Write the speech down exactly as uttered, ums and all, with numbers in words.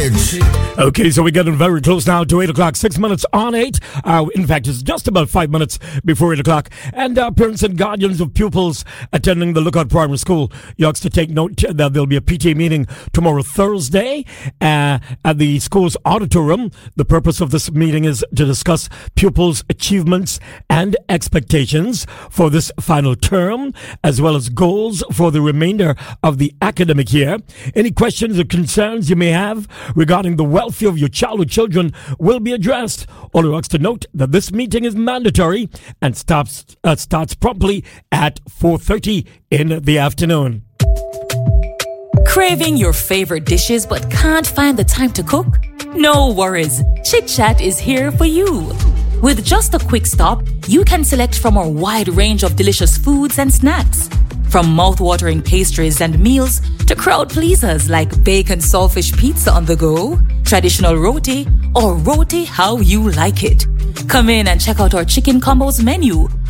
Okay, so we're getting very close now to eight o'clock, six minutes on eight. Uh, in fact, it's just about five minutes before eight o'clock. And uh, parents and guardians of pupils attending the Lookout Primary School, you have to take note that there'll be a P T A meeting tomorrow, Thursday, uh, at the school's auditorium. The purpose of this meeting is to discuss pupils' achievements and expectations for this final term, as well as goals for the remainder of the academic year. Any questions or concerns you may have regarding the welfare of your child or children will be addressed. All you ask to note that this meeting is mandatory and stops uh, starts promptly at four thirty in the afternoon. Craving your favorite dishes but can't find the time to cook? No worries. Chit Chat is here for you. With just a quick stop, you can select from our wide range of delicious foods and snacks. From mouth-watering pastries and meals to crowd pleasers like bacon saltfish pizza on the go, traditional roti, or roti how you like it. Come in and check out our chicken combos menu